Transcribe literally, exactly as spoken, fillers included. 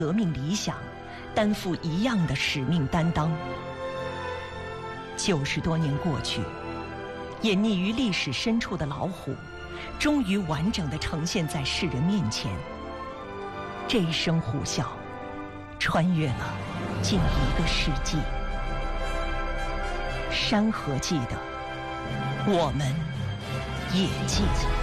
革命理想，担负一样的使命担当。九十多年过去，隐匿于历史深处的老虎，终于完整地呈现在世人面前。这一声虎啸，穿越了近一个世纪。山河记得，我们也记得。